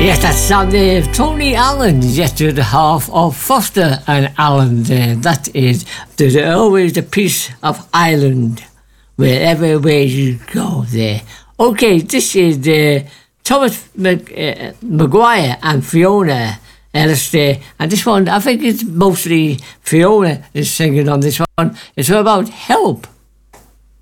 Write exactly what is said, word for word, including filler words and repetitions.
Yes, that's um, uh, Tony Allen, yes, to the half of Foster and Allen there. That is, there's always a piece of Ireland wherever way you go there. Okay, this is uh, Thomas Mc, uh, Maguire and Fiona Ellis there. And this one, I think it's mostly Fiona is singing on this one. It's all about help.